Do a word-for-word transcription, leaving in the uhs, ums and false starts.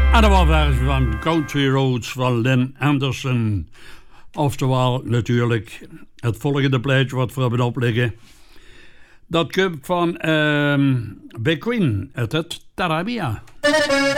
En dat was versie van Country Roads van Lynn Anderson. Oftewel natuurlijk het volgende plaatje wat we hebben opliggen. Dat komt van um, Big Queen uit het Tarabia.